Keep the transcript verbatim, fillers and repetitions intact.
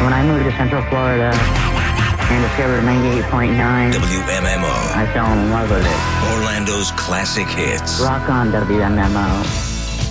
When I moved to Central Florida and discovered ninety-eight point nine W M M O, I fell in love with it. Orlando's classic hits. Rock on, W M M O.